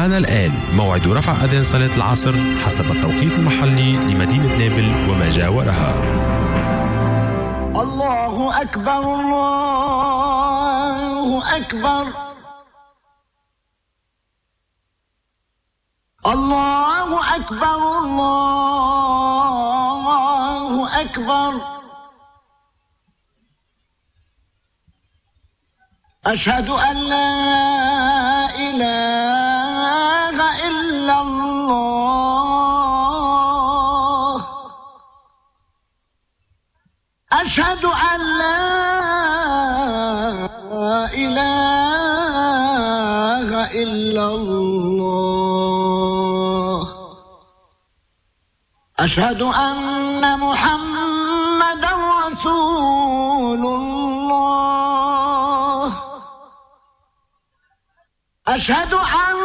حان الآن موعد رفع أذان صلاة العصر حسب التوقيت المحلي لمدينة نابل وما جاورها. الله أكبر الله أكبر الله أكبر الله أكبر أشهد أن لا إله إلا الله أشهد أن لا إله إلا الله أشهد أن محمدا رسول الله أشهد أن